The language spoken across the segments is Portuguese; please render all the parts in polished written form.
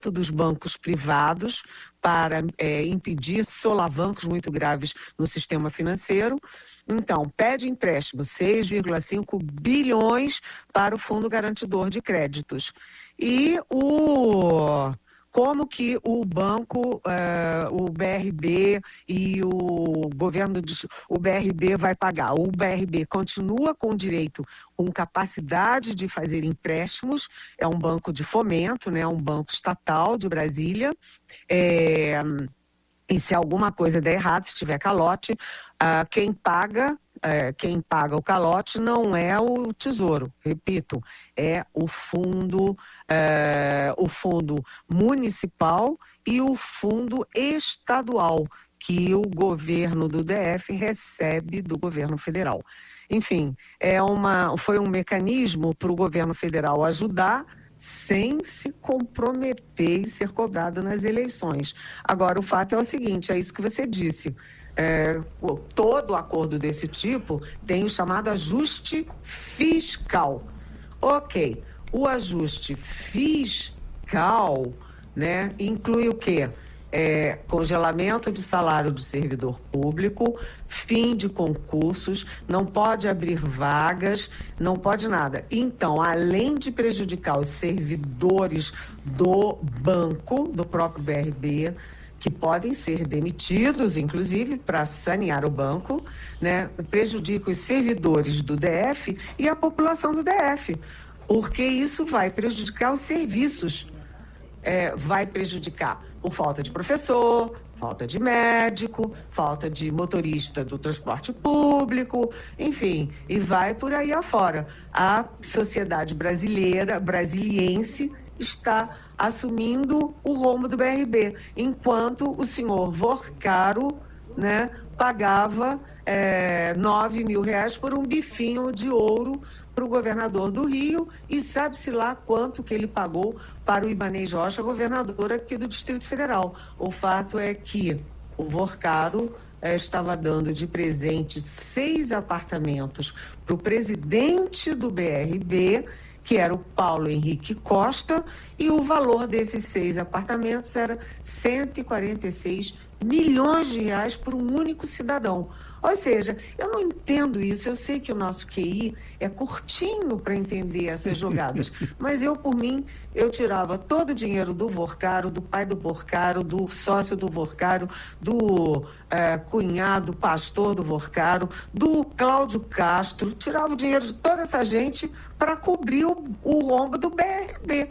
dos bancos privados para impedir solavancos muito graves no sistema financeiro. Então, pede empréstimo, 6,5 bilhões para o Fundo Garantidor de Créditos. E como que o banco, o BRB e o governo, o BRB vai pagar? O BRB continua com direito, com capacidade de fazer empréstimos, é um banco de fomento, né? Um banco estatal de Brasília, e se alguma coisa der errado, se tiver calote, quem paga o calote não é o Tesouro, repito, é o fundo municipal e o fundo estadual, que o governo do DF recebe do governo federal. Enfim, foi um mecanismo para o governo federal ajudar sem se comprometer e ser cobrado nas eleições. Agora, o fato é o seguinte, é isso que você disse, todo acordo desse tipo tem o chamado ajuste fiscal. Ok, o ajuste fiscal, né, inclui o quê? Congelamento de salário de servidor público, fim de concursos, não pode abrir vagas, não pode nada. Então, além de prejudicar os servidores do banco, do próprio BRB, que podem ser demitidos, inclusive, para sanear o banco, né? Prejudica os servidores do DF e a população do DF, porque isso vai prejudicar os serviços. Vai prejudicar por falta de professor, falta de médico, falta de motorista do transporte público, enfim, e vai por aí afora. A sociedade brasiliense está assumindo o rombo do BRB, enquanto o senhor Vorcaro, né, pagava 9 mil reais por um bifinho de ouro para o governador do Rio, e sabe-se lá quanto que ele pagou para o Ibanez Rocha, governador aqui do Distrito Federal. O fato é que o Vorcaro estava dando de presente 6 apartamentos para o presidente do BRB, que era o Paulo Henrique Costa, e o valor desses 6 apartamentos era 146 milhões de reais por um único cidadão. Ou seja, eu não entendo isso, eu sei que o nosso QI é curtinho para entender essas jogadas, mas por mim, eu tirava todo o dinheiro do Vorcaro, do pai do Vorcaro, do sócio do Vorcaro, do cunhado, pastor do Vorcaro, do Cláudio Castro, tirava o dinheiro de toda essa gente para cobrir o rombo do BRB.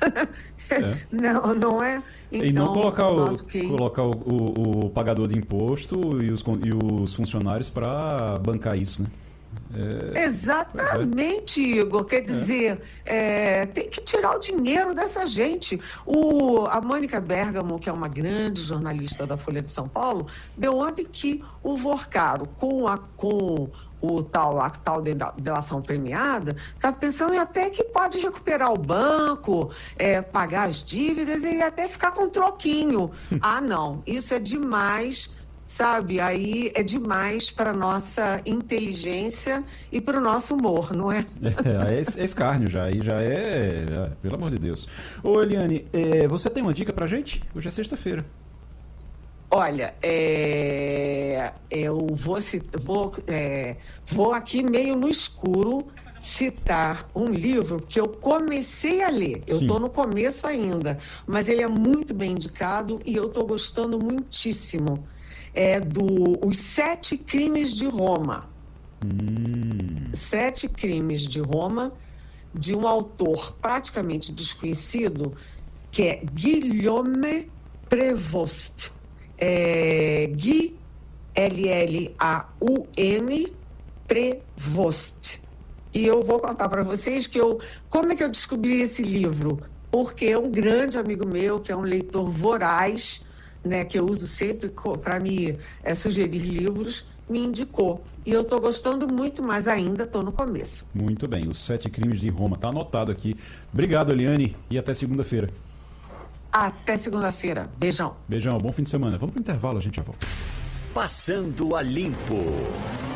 Não é? Então, e não colocar o pagador de imposto e os funcionários para bancar isso, né? Exatamente, Igor. Quer dizer, tem que tirar o dinheiro dessa gente. A Mônica Bergamo, que é uma grande jornalista da Folha de São Paulo, deu ontem que o Vorcaro, com a tal delação premiada, está pensando em até que pode recuperar o banco, pagar as dívidas e até ficar com um troquinho. Não, isso é demais, sabe? Aí é demais para a nossa inteligência e para o nosso humor, não é? É escárnio já, aí já pelo amor de Deus. Ô, Eliane, você tem uma dica pra gente? Hoje é sexta-feira. Olha, eu vou aqui meio no escuro citar um livro que eu comecei a ler. Eu estou no começo ainda, mas ele é muito bem indicado e eu estou gostando muitíssimo. Os 7 Crimes de Roma. 7 Crimes de Roma, de um autor praticamente desconhecido, que é Guillaume Prevost. Gui, L-L-A-U-M, Prevost. E eu vou contar para vocês como é que eu descobri esse livro, porque é um grande amigo meu, que é um leitor voraz, né, que eu uso sempre para me sugerir livros, me indicou. E eu estou gostando muito, mas ainda estou no começo. Muito bem, os 7 Crimes de Roma, está anotado aqui. Obrigado, Eliane, e até segunda-feira. Até segunda-feira. Beijão. Beijão, bom fim de semana. Vamos pro intervalo, a gente já volta. Passando a Limpo.